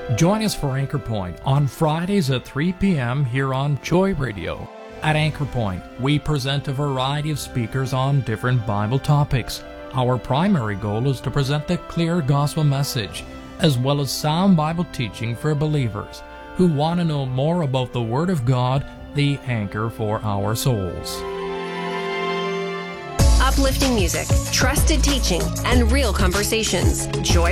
Join us for Anchor Point on Fridays at 3 p.m. here on Joy Radio. At Anchor Point, we present a variety of speakers on different Bible topics. Our primary goal is to present the clear gospel message, as well as sound Bible teaching for believers who want to know more about the Word of God, the anchor for our souls. Uplifting music, trusted teaching, and real conversations. Joy